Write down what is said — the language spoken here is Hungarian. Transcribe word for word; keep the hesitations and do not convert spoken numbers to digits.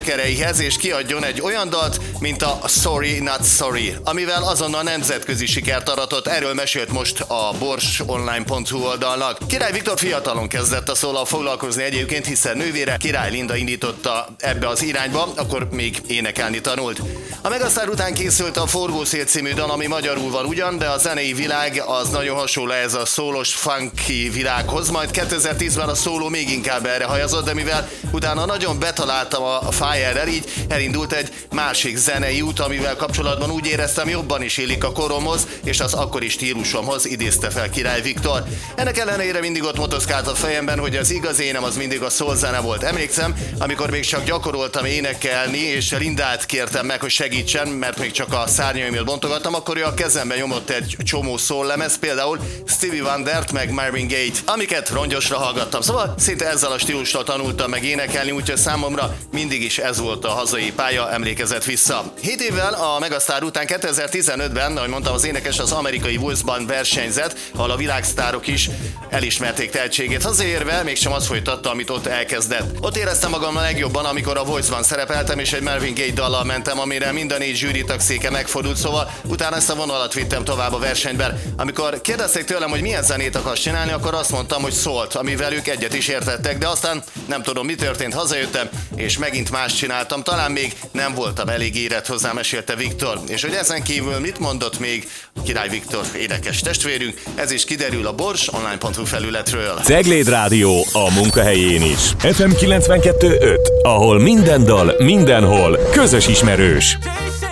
kereihez, és kiadjon egy olyan dalt, mint a Sorry Not Sorry, amivel azonnal nemzetközi sikert aratott. Erről mesélt most a borsonline pont hu oldalnak. Király Viktor fiatalon kezdett a szóllal foglalkozni egyébként, hiszen nővére, Király Linda indította ebbe az irányba, akkor még énekelni tanult. A Megasztár után készült a Forgószél című dal, ami magyarul van ugyan, de a zenei világ az nagyon hasonló ez a szólos, funky világhoz, majd kétezer-tízben a szóló még inkább erre hajazott, de mivel utána nagyon betaláltam a Fire-rel, így elindult egy másik zenei út, amivel kapcsolatban úgy éreztem, jobban is illik a koromhoz és az akkori stílusomhoz, idézte fel Király Viktor. Ennek ellenére mindig ott motoszkált a fejemben, hogy az igazi énem az mindig a soul zene volt. Emlékszem, amikor még csak gyakoroltam énekelni, és Lindát kértem meg, hogy segítsen, mert még csak a szárnyaimat bontogattam, akkor ő a kezembe nyomott egy csomó soul lemez, például Stevie Wondert meg Marvin Gaye-t, amiket rongyosra hallgattam. Szóval szinte ezzel a stílusra tanultam meg énekelni, úgyhogy számomra mindig is ez volt a hazai pálya, emlékezett vissza. Hét évvel a Megasztár után kétezer-tizenötben, ahogy mondtam, az énekes az amerikai Voice-ban versenyzett, ahol a világsztárok is elismerték tehetségét. Hazaérve mégsem azt folytatta, amit ott elkezdett. Ott éreztem magam a legjobban, amikor a Voice-ban szerepeltem, és egy Marvin Gaye dallal mentem, amire mind a négy zsűri tagszéke megfordult, szóval utána ezt a vonalat vittem tovább a versenyben. Amikor kérdezték tőlem, hogy milyen zenét akarsz csinálni, akkor azt mondtam, hogy szólt, amivel ők egyet is értettek, de aztán nem tudom, mi történt, hazajöttem, és megint más csináltam, talán még nem voltam elég érett hozzá, mesélte Viktor. És hogy ezen kívül mit mondott még Király Viktor, énekes testvérünk, ez is kiderül a borsonline pont hu felületről. Cegléd Rádió a munkahelyén is. ef em kilencvenkettő öt, ahol minden dal, mindenhol közös ismerős.